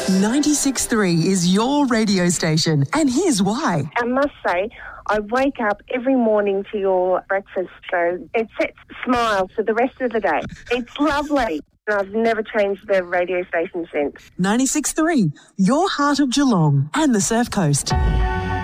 96.3 is your radio station, and here's why. I must say, I wake up every morning to your breakfast show. It sets smiles for the rest of the day. It's lovely. I've never changed the radio station since. 96.3, your heart of Geelong and the Surf Coast.